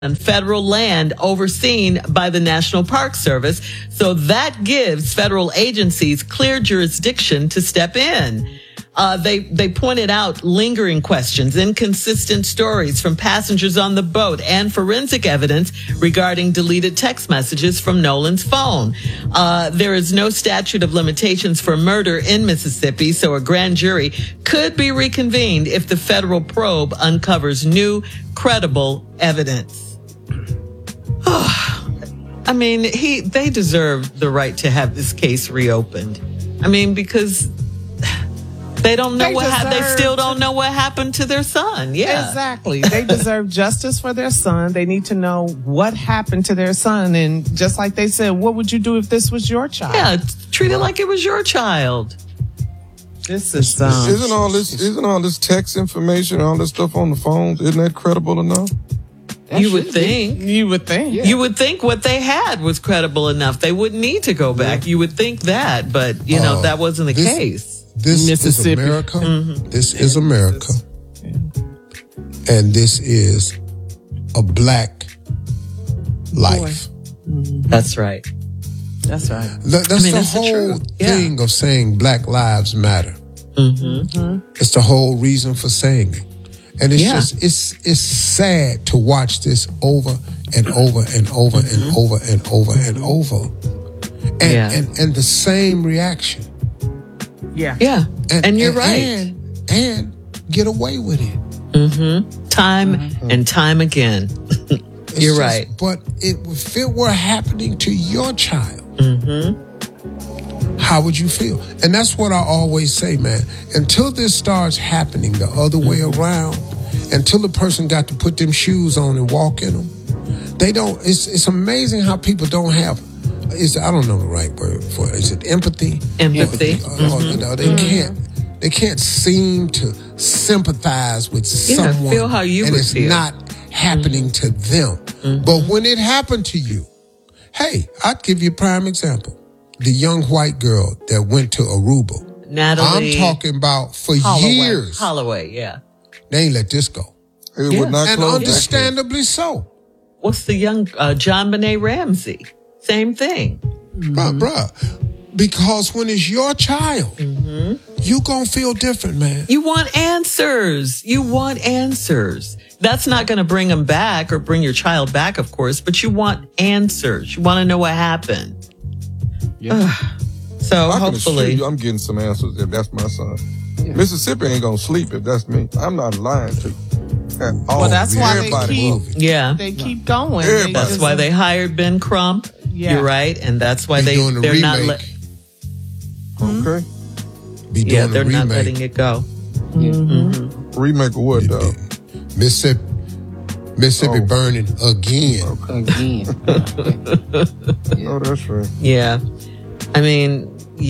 and federal land overseen by the National Park Service. So that gives federal agencies clear jurisdiction to step in. They pointed out lingering questions, inconsistent stories from passengers on the boat, and forensic evidence regarding deleted text messages from Nolan's phone. There is no statute of limitations for murder in Mississippi, so a grand jury could be reconvened if the federal probe uncovers new, credible evidence. I mean, they deserve the right to have this case reopened. I mean, because they don't know they still don't know what happened to their son. Yeah, exactly. They deserve justice for their son. They need to know what happened to their son. And just like they said, what would you do if this was your child? Yeah, treat it like it was your child. This is isn't all this text information, all this stuff on the phones, isn't that credible enough? You would think. Yeah. You would think what they had was credible enough. They wouldn't need to go back. You would think that, but that wasn't the case. This is America. Mm-hmm. This is America. And this is a black life. That's right. That's right. That's the whole thing of saying Black Lives Matter. Mm-hmm. It's the whole reason for saying it. And it's it's sad to watch this over and over and over and over and over and over. And the same reaction. Yeah. Yeah. And you're right. And get away with it. Mm-hmm. Time and time again. You're right. But if it were happening to your child, how would you feel? And that's what I always say, man. Until this starts happening the other way around, until the person got to put them shoes on and walk in them, they don't. It's amazing how people don't have. I don't know the right word for it. Is it empathy? Empathy. They can't seem to sympathize with someone. Feel how you and would it's feel. not happening to them. But when it happened to you, hey, I'd give you a prime example. The young white girl that went to Aruba. Natalie. I'm talking about for years. Holloway, yeah. They ain't let this go. It would not and close understandably so. What's the young JonBenet Ramsey? Same thing. Bruh, because when it's your child, you gonna feel different, man. You want answers. That's not going to bring them back or bring your child back, of course, but you want answers. You want to know what happened. Yeah. So I hopefully. I'm getting some answers if that's my son. Yeah. Mississippi ain't going to sleep if that's me. I'm not lying to you. Well, that's why they keep going. That's why they hired Ben Crump. Yeah. You're right. And that's why they're not Okay. They're not letting it go. Remake of what, though? Mississippi burning again. Okay. Oh, that's right. Yeah. I mean,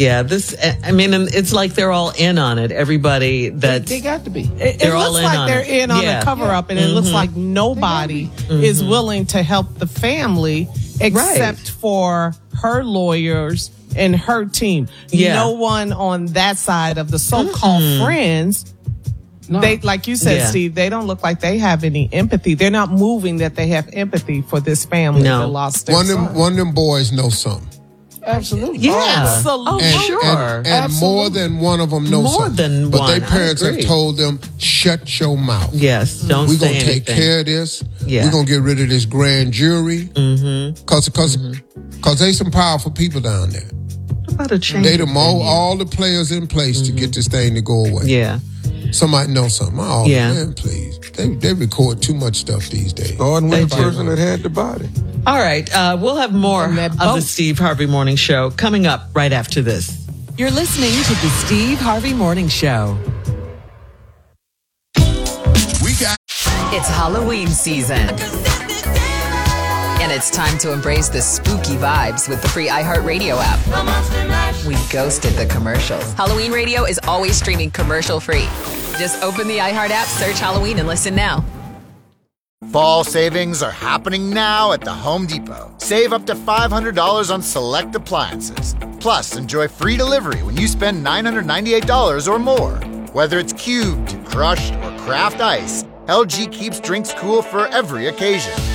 it's like they're all in on it. Everybody that they got to be. It looks like they're in on a cover up, and it looks like nobody is willing to help the family except for her lawyers and her team. Yeah. No one on that side of the so-called friends. No. They, like you said, Steve, they don't look like they have any empathy. They're not moving that they have empathy for this family that lost their son. One of them boys know something. Absolutely. Yeah. Absolutely. And more than one of them know something. But their parents have told them, shut your mouth. Yes, don't We're say going to take care of this. Yeah. We're going to get rid of this grand jury. Because there's some powerful people down there. What about a change? They all the players in place to get this thing to go away. Yeah. Somebody know something. Oh, man, please. They record too much stuff these days. Starting with the person that had the body. All right. We'll have more of the Steve Harvey Morning Show coming up right after this. You're listening to the Steve Harvey Morning Show. It's Halloween season. And it's time to embrace the spooky vibes with the free iHeartRadio app. We ghosted the commercials. Halloween Radio is always streaming commercial-free. Just open the iHeart app, search Halloween, and listen now. Fall savings are happening now at the Home Depot. Save up to $500 on select appliances. Plus, enjoy free delivery when you spend $998 or more. Whether it's cubed, crushed, or craft ice, LG keeps drinks cool for every occasion.